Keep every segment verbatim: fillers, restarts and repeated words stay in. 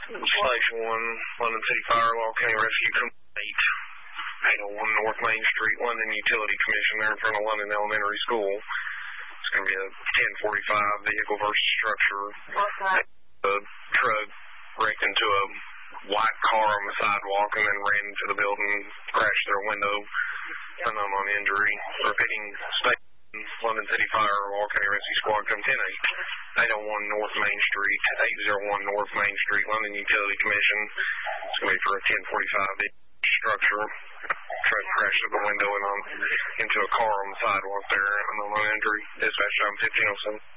Station one, London City Fire, Laurel County Rescue eight, eight oh one North Main Street, London Utility Commission there in front of London Elementary School. It's going to be a ten forty-five vehicle versus structure. What's that? A truck wrecked into a white car on the sidewalk and then ran into the building, crashed through a window, unknown on injury. Repeating station, London City Fire, Laurel County Rescue Squad, come ten eight, eight oh one North Main Street, eight oh one North Main Street, London Utility Commission. It's going to be for a ten forty-five structure. Truck crashed through the window and on into a car on the sidewalk there, unknown on injury. Dispatch time fifteen oh seven.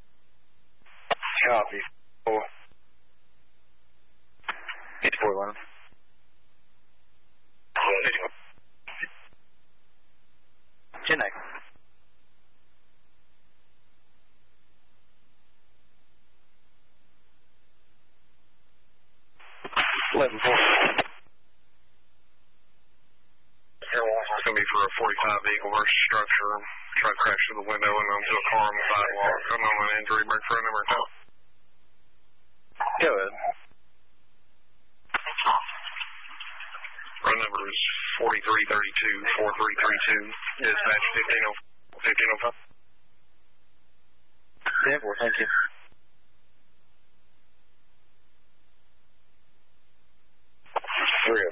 Copy. Four. eighty-four eleven. ten eight. eleven four. It's going to be for a forty-five vehicle versus structure. Truck crashed through the window and onto a car on the sidewalk. Unknown on injury. Break for number two. Go ahead. Run number is forty-three thirty-two, forty-three thirty-two. Dispatch fifteen oh five. ten four, thank you. Three.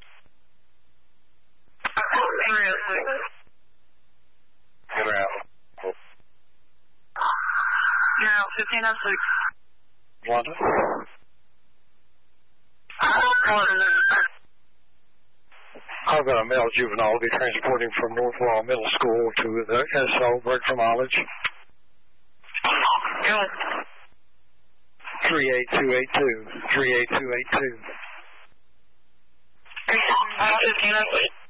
three oh six. Get her out. You're out fifteen oh six. Wanda? I've got a male juvenile to be transporting from North Laurel Middle School to the S O, break for mileage. three eight two eight two. three eight two eight two. fifteen oh six.